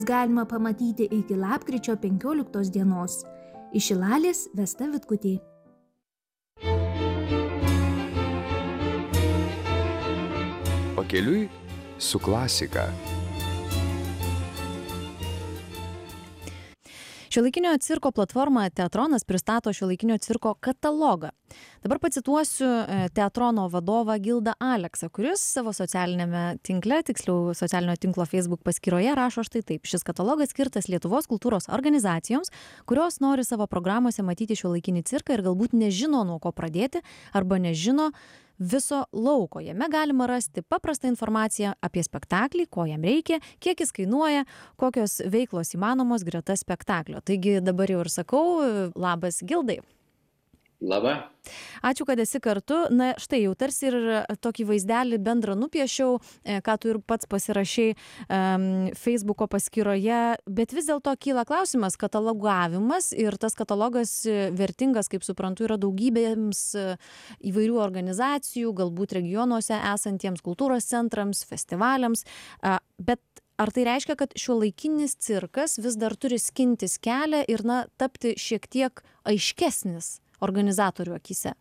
galima pamatyti iki lapkričio 15 dienos. Iš Šilalės Vesta Vitkutė. Pakeliui su klasika. Šiuolaikinio cirko platforma Teatronas pristato šiuolaikinio cirko katalogą. Dabar pacituosiu Teatrono vadovą Gildą Aleksą, kuris savo socialinėme tinkle, tiksliau socialinio tinklo Facebook paskyroje rašo štai taip. Šis katalogas skirtas Lietuvos kultūros organizacijoms, kurios nori savo programuose matyti šiuolaikinį cirką ir galbūt nežino, nuo ko pradėti, arba nežino viso lauko. Jame galima rasti paprastą informaciją apie spektaklį, ko jam reikia, kiek jis kainuoja, kokios veiklos įmanomos greta spektaklio. Taigi dabar jau ir sakau, labas Gildai. Labą. Ačiū, kad esi kartu. Na štai jau tarsi ir tokį vaizdelį bendrą nupiešiau, ką tu ir pats pasirašei Facebooko paskyroje, bet vis dėlto kyla klausimas, katalogavimas ir tas katalogas vertingas, kaip suprantu, yra daugybėms įvairių organizacijų, galbūt regionuose esantiems kultūros centrams, festivaliams, bet ar tai reiškia, kad šiuolaikinis cirkas vis dar turi skintis kelią ir tapti šiek tiek aiškesnis organizatorių akise?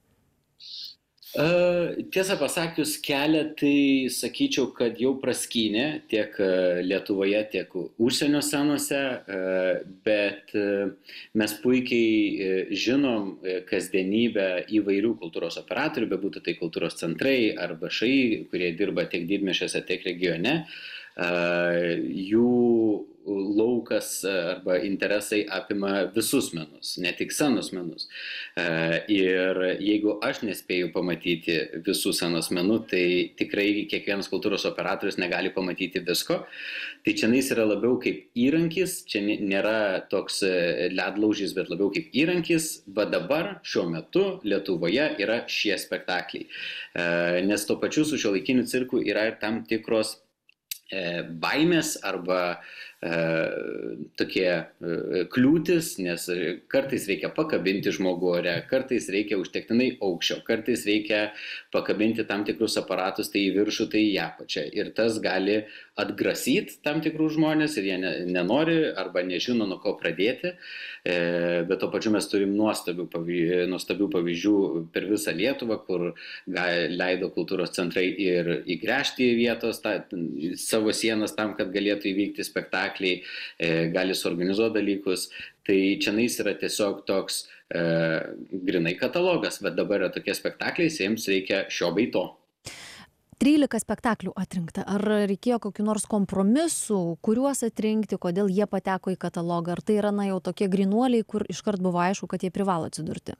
Tiesą pasakius, kelią tai sakyčiau, kad jau praskynė tiek Lietuvoje, tiek užsienio scenose, bet mes puikiai žinom kasdienybę įvairių kultūros operatorių, bebūtų tai kultūros centrai ar VŠI, kurie dirba tiek didmiesčiuose, tiek regione. Jų laukas arba interesai apima visus menus, ne tik scenos menus. Ir jeigu aš nespėju pamatyti visų scenos menų, tai tikrai kiekvienas kultūros operatorius negali pamatyti visko. Tai čianais yra labiau kaip įrankis, čia nėra toks ledlaužis, bet labiau kaip įrankis, bet dabar šiuo metu Lietuvoje yra šie spektakliai. Nes to pačiu su šiuolaikiniu cirku yra ir tam tikros baimės arba tokie kliūtis, nes kartais reikia pakabinti žmogų ore, kartais reikia užtektinai aukščio, kartais reikia pakabinti tam tikrus aparatus tai į viršų, tai į apačią. Ir tas gali atgrasyti tam tikrų žmonės ir jie nenori arba nežino, nuo ko pradėti. Bet to pačiu mes turim nuostabių pavyzdžių per visą Lietuvą, kur leido kultūros centrai ir įgręžti vietos savo sienas tam, kad galėtų įvykti spektakliai, gali suorganizuoti dalykus. Tai čianais yra tiesiog toks grinai katalogas, bet dabar yra tokie spektakliai, jiems reikia šio bei to. 13 spektaklių atrinkta. Ar reikėjo kokių nors kompromisų, kuriuos atrinkti, kodėl jie pateko į katalogą? Ar tai yra jau tokie grinuoliai, kur iškart buvo aišku, kad jie privalo atsidurti?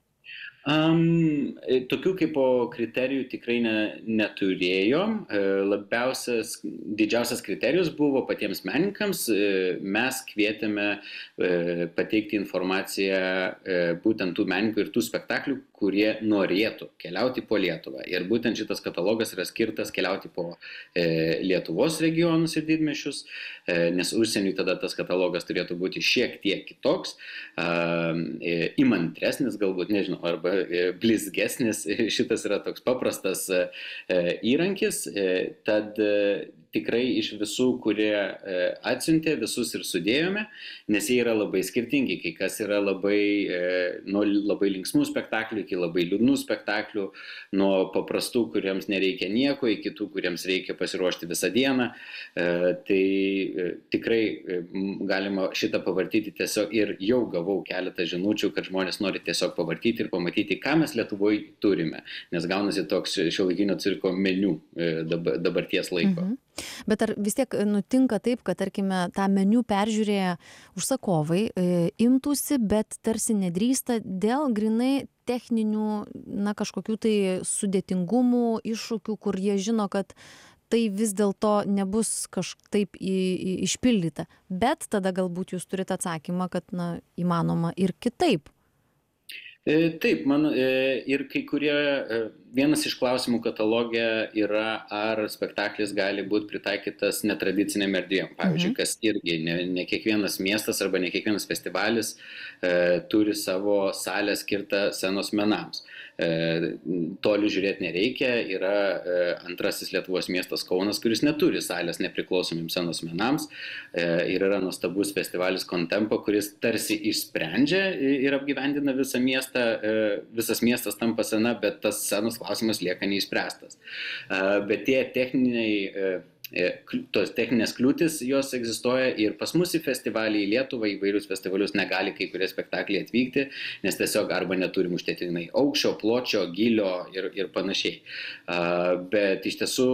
Tokių kaip po kriterijų tikrai neturėjom. Didžiausias kriterijus buvo patiems menininkams. Mes kvietėme pateikti informaciją būtent tų menininkų ir tų spektaklių, kurie norėtų keliauti po Lietuvą. Ir būtent šitas katalogas yra skirtas keliauti po Lietuvos regionus ir didmiesčius, nes užsieniui tada tas katalogas turėtų būti šiek tiek kitoks, įmantresnis galbūt, nežinau, arba blizgesnis. Šitas yra toks paprastas įrankis, tad tikrai iš visų, kurie atsiuntė, visus ir sudėjome, nes jie yra labai skirtingi. Kai kas yra nuo labai linksmų spektaklių iki labai liūdnų spektaklių, nuo paprastų, kuriems nereikia nieko, iki tų, kuriems reikia pasiruošti visą dieną. Tai tikrai galima šitą pavartyti tiesiog ir jau gavau keletą žinučių, kad žmonės nori tiesiog pavartyti ir pamatyti, ką mes Lietuvoje turime, nes gaunasi toks šiuolaikinio cirko meniu dabarties laiko. Bet ar vis tiek nutinka taip, kad, tarkime, tą meniu peržiūrėję užsakovai imtųsi, bet tarsi nedrįsta dėl grinai techninių, kažkokių tai sudėtingumų, iššūkių, kur jie žino, kad tai vis dėlto nebus kažkaip išpildyta. Bet tada galbūt jūs turite atsakymą, kad įmanoma ir kitaip. Taip, ir kai kurie vienas iš klausimų kataloge yra, ar spektaklis gali būti pritaikytas netradiciniam erdvėm. Pavyzdžiui, kas irgi ne kiekvienas miestas arba ne kiekvienas festivalis turi savo salę skirtą scenos menams. Toli žiūrėti nereikia, yra antrasis Lietuvos miestas Kaunas, kuris neturi salės nepriklausomiems scenos menams, ir yra nuostabus festivalis Contempo, kuris tarsi išsprendžia ir apgyvendina visą miestą, visas miestas tampa scena, bet tas scenos klausimas lieka neišspręstas. Bet tie tos techninės kliūtis, jos egzistuoja ir pas mus į festivalį, į Lietuvą, į vairius festivalius negali kai kurie spektakliai atvykti, nes tiesiog arba neturim užtektinai aukščio, pločio, gylio ir panašiai. Bet iš tiesų,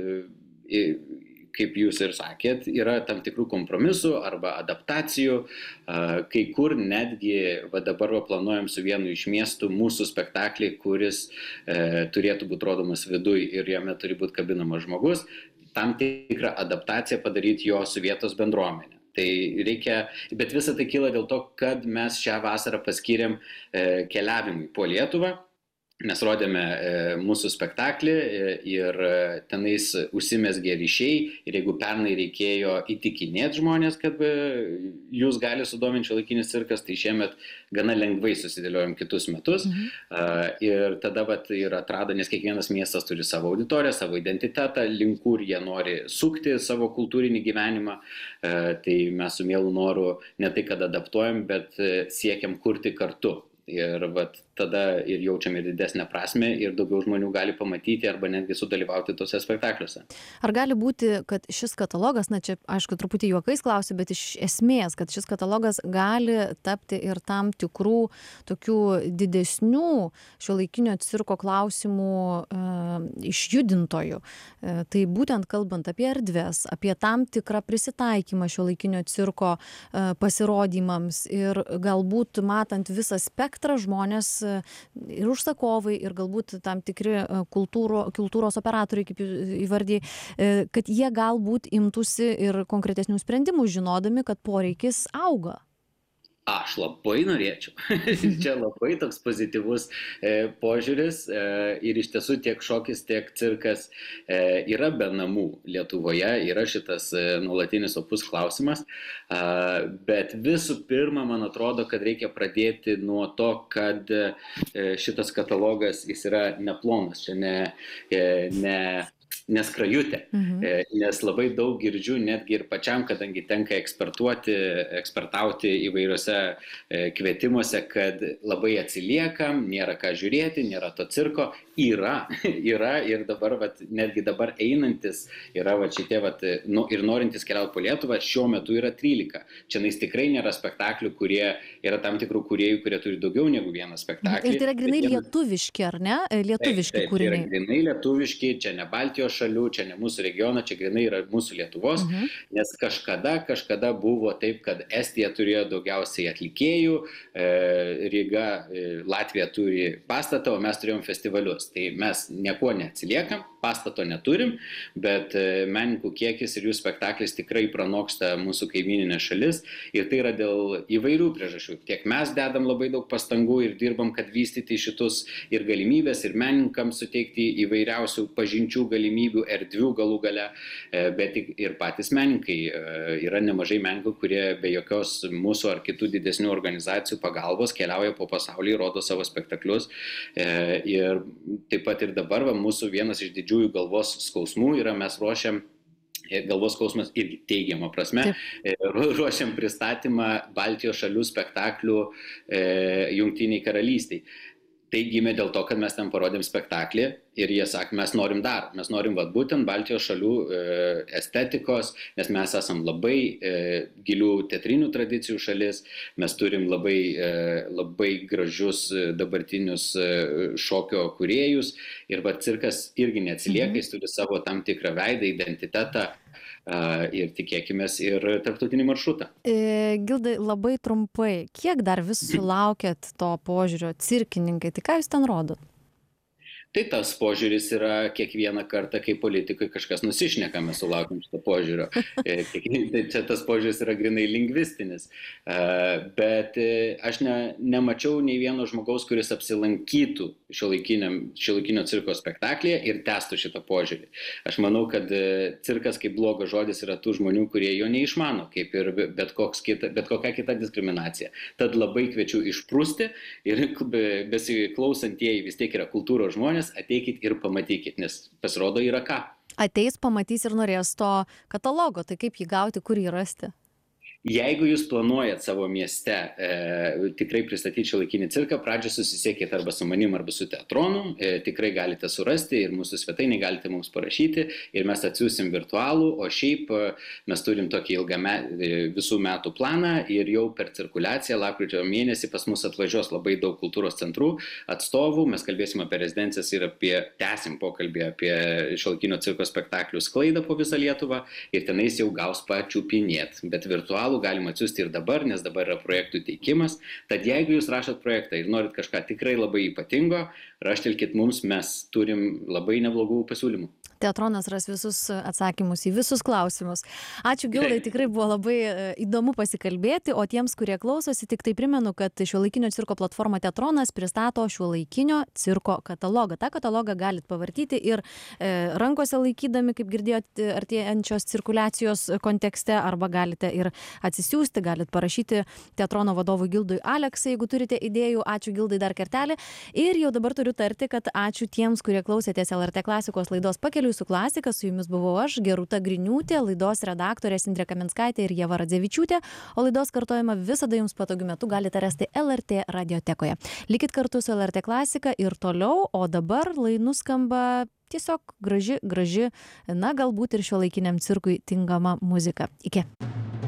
kaip jūs ir sakėt, yra tam tikrų kompromisų arba adaptacijų, kai kur netgi dabar planuojam su vienu iš miestų mūsų spektaklį, kuris turėtų būti rodomas viduj ir jame turi būti kabinamas žmogus, tam tikrą adaptaciją padaryti jo su vietos bendruomenė. Tai reikia, bet visa tai kyla dėl to, kad mes šią vasarą paskyrėm keliavimui po Lietuvą. Mes rodėme mūsų spektaklį ir tenais užsimezgė ryšiai ir jeigu pernai reikėjo įtikinėti žmonės, kad jūs gali sudominti šiuolaikinis cirkas, tai šiemet gana lengvai susidėliojom kitus metus. Ir tada ir atrado, nes kiekvienas miestas turi savo auditoriją, savo identitetą, link kur jie nori sukti savo kultūrinį gyvenimą. Tai mes su mielu noru ne tai, kad adaptuojam, bet siekiam kurti kartu. Ir tada ir jaučiam ir didesnę prasmę ir daugiau žmonių gali pamatyti arba netgi sudalyvauti tose spektakliuose. Ar gali būti, kad šis katalogas, na čia aišku truputį juokais klausiu, bet iš esmės, kad šis katalogas gali tapti ir tam tikrų tokių didesnių šiuolaikinio cirko klausimų išjudintojų. Tai būtent kalbant apie erdves, apie tam tikrą prisitaikymą šiuolaikinio cirko pasirodymams ir galbūt matant visą spektrą žmonės ir užsakovai, ir galbūt tam tikri kultūros operatoriai, kaip įvardėjai, kad jie galbūt imtųsi ir konkretesnių sprendimų, žinodami, kad poreikis auga. Aš labai norėčiau. Čia labai toks pozityvus požiūris ir iš tiesų tiek šokis, tiek cirkas yra be namų Lietuvoje, yra šitas nuolatinis opus klausimas, bet visų pirma, man atrodo, kad reikia pradėti nuo to, kad šitas katalogas jis yra neplonas, čia neskrajutė, nes labai daug girdžiu netgi ir pačiam, kadangi tenka ekspertauti įvairiuose kvietimuose, kad labai atsiliekam, nėra ką žiūrėti, nėra to cirko, yra ir dabar, netgi dabar einantis yra šitie ir norintys keliauti po Lietuvą, šiuo metu yra 13. Čia tikrai nėra spektaklių, kurie yra tam tikrų kūrėjų, kurie turi daugiau negu vieną spektaklį. Ir tai yra grinai lietuviški, ar ne? Lietuviški kūriniai. Tai yra grinai lietuviški, čia ne Baltijos šalių, čia ne mūsų regiono, čia grinai yra mūsų Lietuvos, nes kažkada buvo taip, kad Estija turėjo daugiausiai atlikėjų, Ryga, Latvija turi pastatą, o mes turėjom festivalius. Tai mes nieko neatsiliekam, pastato neturim, bet menininkų kiekis ir jų spektaklis tikrai pranoksta mūsų kaimyninė šalis ir tai yra dėl įvairių priežasčių. Tiek mes dedam labai daug pastangų ir dirbam, kad vystyti šitus ir galimybės ir menininkams suteikti įvairiausių pažinčių galimybių, erdvių galų gale, bet ir patys menininkai. Yra nemažai menininkų, kurie be jokios mūsų ar kitų didesnių organizacijų pagalbos keliauja po pasaulį, rodo savo spektaklius. Ir taip pat ir dabar mūsų vienas iš didžiųjų galvos skausmų yra, mes ruošiam, galvos skausmas irgi teigiama prasme, ruošiam pristatymą Baltijos šalių spektaklių Jungtinei Karalystiai. Tai gimė dėl to, kad mes ten parodėm spektaklį ir jie sakė, mes norim dar, mes norim būtent Baltijos šalių estetikos, nes mes esam labai gilių teatrinių tradicijų šalis, mes turim labai gražius dabartinius šokio kūrėjus ir cirkas irgi neatsilieka, jis turi savo tam tikrą veidą, identitetą. Ir tikėkimės ir tarptautinį maršrutą. Gildai, labai trumpai, kiek dar vis sulaukėt to požiūrio cirkininkai, tai ką jūs ten rodot? Tai tas požiūris yra kiekvieną kartą, kai politikai kažkas nusišneka, mes sulaukiam šito požiūrio. Tai čia tas požiūris yra grinai lingvistinis. Bet aš nemačiau nei vieno žmogaus, kuris apsilankytų šiuolaikinio cirko spektaklyje ir tęstų šitą požiūrį. Aš manau, kad cirkas kaip blogas žodis yra tų žmonių, kurie jo neišmano, kaip ir bet kokia kita diskriminacija. Tad labai kviečiu išprūsti ir besiklausantieji vis tiek yra kultūros žmonės, ateikit ir pamatykit, nes pasirodo yra ką. Ateis, pamatys ir norės to katalogo, tai kaip jį gauti, kur jį rasti? Jeigu jūs planuojat savo mieste tikrai pristatyti šiuolaikinį cirką, pradžioje susisiekit arba su manim, arba su teatronu, tikrai galite surasti ir mūsų svetainį galite mums parašyti ir mes atsiųsim virtualų, o šiaip mes turim tokį visų metų planą ir jau per cirkuliaciją lapkričio mėnesį pas mus atvažiuos labai daug kultūros centrų atstovų, mes kalbėsim apie rezidencijas ir tęsim pokalbį apie šiuolaikinio cirko spektaklių sklaidą po visą Lietuvą ir tenais jau gaus pačiupinėt, bet virtualų galima atsiųsti ir dabar, nes dabar yra projektų teikimas. Tad jeigu jūs rašot projektą ir norit kažką tikrai labai ypatingo, raštelkit mums, mes turim labai neblogų pasiūlymų. Teatronas ras visus atsakymus į visus klausimus. Ačiū, Gildai, tikrai buvo labai įdomu pasikalbėti, o tiems, kurie klausosi, tik tai primenu, kad šiuolaikinio cirko platforma Teatronas pristato šiuolaikinio cirko katalogą. Ta katalogą galit pavartyti ir rankose laikydami, kaip girdėjote, artėjančios cirkuliacijos kontekste, arba galite ir atsisiųsti, galit parašyti Teatrono vadovui Gildui Aleksai, jeigu turite idėjų. Ačiū, Gildai, dar kartelį. Ir jau dabar turiu tarti, kad ačiū tiems, kurie klausėtės LRT klasikos laidos Pakeliui su klasika. Su jumis buvau aš, Gerūta Griniūtė, laidos redaktorės Indrė Kaminskaitė ir Ieva Radzevičiūtė, o laidos kartojimą visada jums patogiu metu galite rasti LRT radiotekoje. Likit kartu su LRT klasika ir toliau, o dabar nuskamba tiesiog graži, na galbūt ir šiuolaikiniam cirkui tinkama muzika. Iki.